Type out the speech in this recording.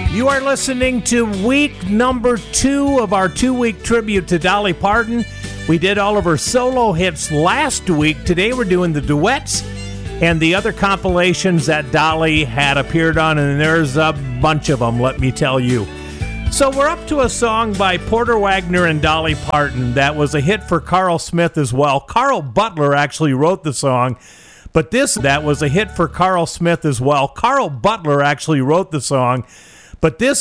You are listening to week number 2 of our 2-week tribute to Dolly Parton. We did all of her solo hits last week. Today we're doing the duets and the other compilations that Dolly had appeared on, and there's a bunch of them, let me tell you. So we're up to a song by Porter Wagoner and Dolly Parton that was a hit for Carl Smith as well. Carl Butler actually wrote the song, but that was a hit for Carl Smith as well. Carl Butler actually wrote the song, but this